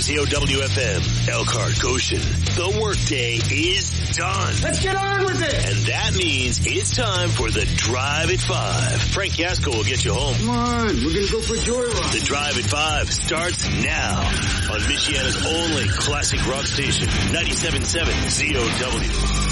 WZOW-FM, Elkhart, Goshen. The workday is done. Let's get on with it. And that means it's time for the Drive at 5. Frank Yasko will get you home. Come on, we're going to go for a joyride. The Drive at 5 starts now on Michiana's only classic rock station, 97.7 ZOW.